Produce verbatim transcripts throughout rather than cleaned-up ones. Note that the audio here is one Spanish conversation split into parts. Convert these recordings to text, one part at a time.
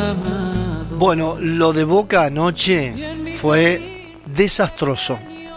Bueno, lo de Boca anoche fue desastroso.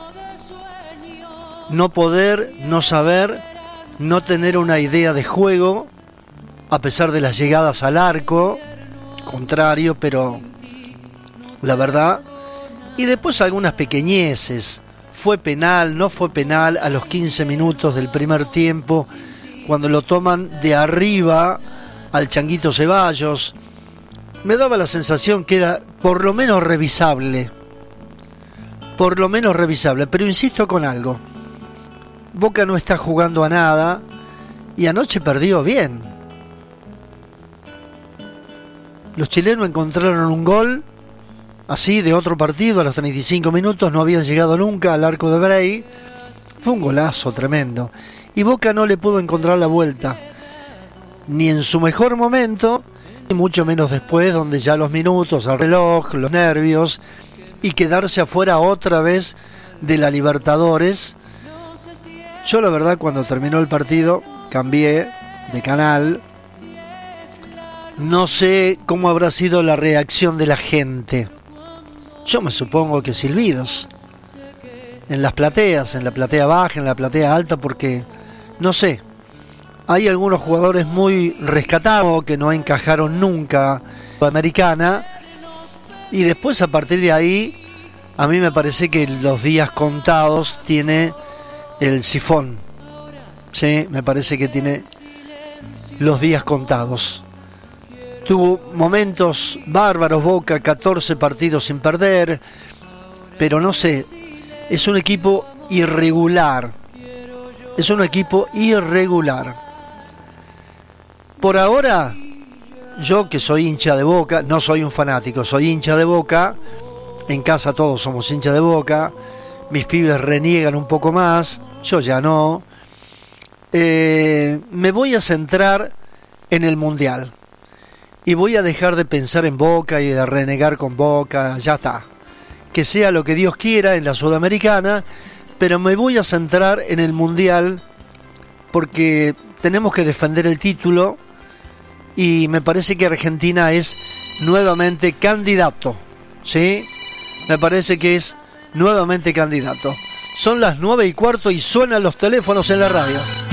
No poder, no saber, no tener una idea de juego, a pesar de las llegadas al arco contrario, pero la verdad, y después algunas pequeñeces. Fue penal, no fue penal a los quince minutos del primer tiempo, cuando lo toman de arriba al Changuito Ceballos. Me daba la sensación que era por lo menos revisable, por lo menos revisable, pero insisto con algo, Boca no está jugando a nada y anoche perdió bien. Los chilenos encontraron un gol así de otro partido a los treinta y cinco minutos, no habían llegado nunca al arco de Bray. Fue un golazo tremendo y Boca no le pudo encontrar la vuelta, ni en su mejor momento, y mucho menos después, donde ya los minutos, el reloj, los nervios y quedarse afuera otra vez de la Libertadores. Yo la verdad, cuando terminó el partido cambié de canal. No sé cómo habrá sido la reacción de la gente. Yo me supongo que silbidos en las plateas, en la platea baja, en la platea alta, porque no sé, hay algunos jugadores muy rescatados que no encajaron nunca en la Sudamericana, y después a partir de ahí a mí me parece que los días contados tiene el Sifón. Sí, me parece que tiene los días contados. Tuvo momentos bárbaros Boca, catorce partidos sin perder, pero no sé, es un equipo irregular. Es un equipo irregular. Por ahora, yo que soy hincha de Boca, no soy un fanático, soy hincha de Boca. En casa todos somos hinchas de Boca. Mis pibes reniegan un poco más, yo ya no. Eh, me voy a centrar en el Mundial. Y voy a dejar de pensar en Boca y de renegar con Boca, ya está. Que sea lo que Dios quiera en la Sudamericana, pero me voy a centrar en el Mundial porque tenemos que defender el título y me parece que Argentina es nuevamente candidato, ¿sí? Me parece que es nuevamente candidato. Son las nueve y cuarto y suenan los teléfonos en la radio.